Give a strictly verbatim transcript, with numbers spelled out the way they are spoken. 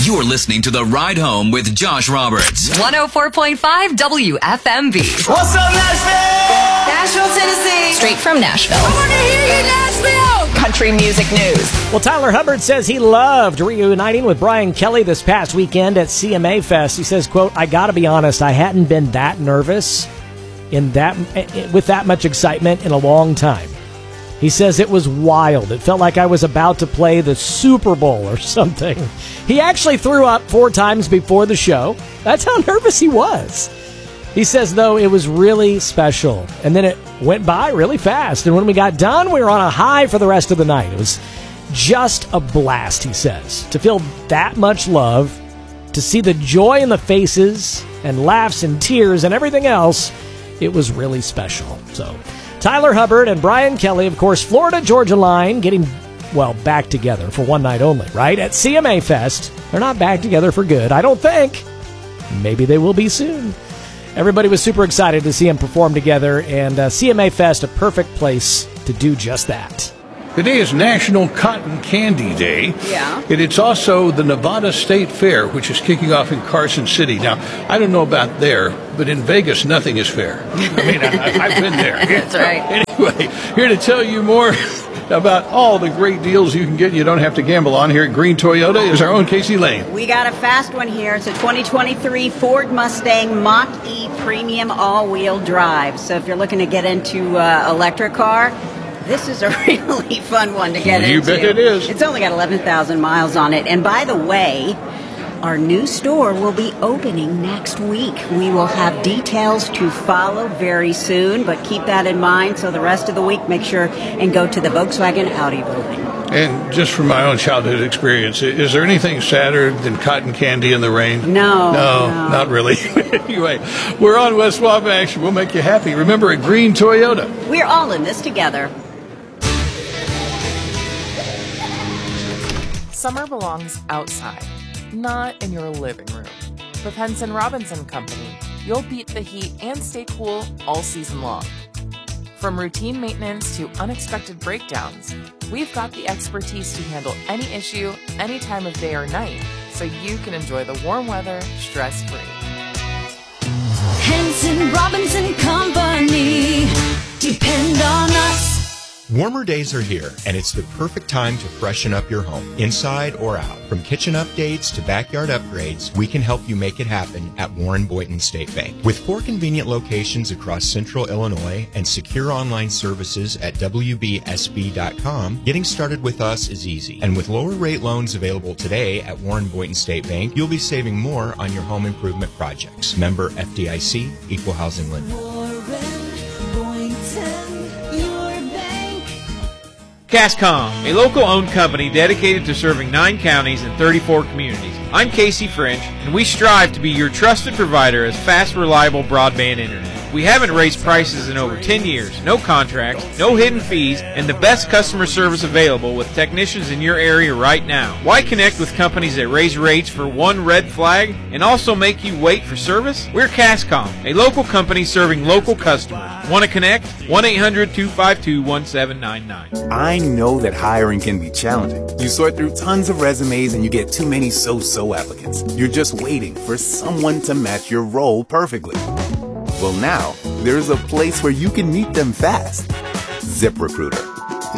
You're listening to The Ride Home with Josh Roberts. one oh four point five W F M B. What's up, Nashville? Nashville, Tennessee. Straight from Nashville. I want to hear you, Nashville. Country music news. Well, Tyler Hubbard says he loved reuniting with Brian Kelly this past weekend at C M A Fest. He says, quote, I got to be honest, I hadn't been that nervous in that with that much excitement in a long time. He says it was wild. It felt like I was about to play the Super Bowl or something. He actually threw up four times before the show. That's how nervous he was. He says, though, it was really special. And then it went by really fast. And when we got done, we were on a high for the rest of the night. It was just a blast, he says. To feel that much love, to see the joy in the faces and laughs and tears and everything else, it was really special. So Tyler Hubbard and Brian Kelly, of course, Florida Georgia Line, getting, well, back together for one night only, right? At C M A Fest. They're not back together for good, I don't think. Maybe they will be soon. Everybody was super excited to see them perform together, and uh, C M A Fest, a perfect place to do just that. Today is National Cotton Candy Day. Yeah. And it's also the Nevada State Fair, which is kicking off in Carson City. Now, I don't know about there, but in Vegas, nothing is fair. I mean, I, I've been there. That's right. Anyway, here to tell you more about all the great deals you can get and you don't have to gamble on here at Green Toyota is our own Casey Lane. We got a fast one here. It's a twenty twenty-three Ford Mustang Mach-E Premium All-Wheel Drive. So if you're looking to get into uh, electric car, this is a really fun one to get You into. bet it is. It's only got eleven thousand miles on it. And by the way, our new store will be opening next week. We will have details to follow very soon, but keep that in mind. So the rest of the week, make sure and go to the Volkswagen Audi building. And just from my own childhood experience, is there anything sadder than cotton candy in the rain? No. No, no. not really. Anyway, we're on West Wabash. We'll make you happy. Remember, at Green Toyota. We're all in this together. Summer belongs outside, not in your living room. With Henson Robinson Company, you'll beat the heat and stay cool all season long. From routine maintenance to unexpected breakdowns, we've got the expertise to handle any issue, any time of day or night, so you can enjoy the warm weather stress-free. Henson Robinson Company, depend on us. Warmer days are here, and it's the perfect time to freshen up your home, inside or out. From kitchen updates to backyard upgrades, we can help you make it happen at Warren Boynton State Bank. With four convenient locations across central Illinois and secure online services at W B S B dot com, getting started with us is easy. And with lower rate loans available today at Warren Boynton State Bank, you'll be saving more on your home improvement projects. Member F D I C, Equal Housing Lender. Warren Boynton. Cascom, a local-owned company dedicated to serving nine counties and thirty-four communities. I'm Casey French, and we strive to be your trusted provider of fast, reliable broadband internet. We haven't raised prices in over ten years, no contracts, no hidden fees, and the best customer service available with technicians in your area right now. Why connect with companies that raise rates for one red flag and also make you wait for service? We're Cascom, a local company serving local customers. Want to connect? one eight hundred two five two one seven nine nine. I know that hiring can be challenging. You sort through tons of resumes and you get too many so-so applicants. You're just waiting for someone to match your role perfectly. Well, now, there's a place where you can meet them fast. ZipRecruiter.